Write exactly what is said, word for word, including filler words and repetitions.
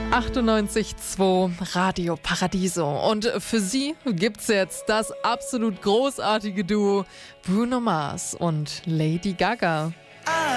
achtundneunzig Komma zwei Radio Paradiso. Und für Sie gibt's jetzt das absolut großartige Duo Bruno Mars und Lady Gaga.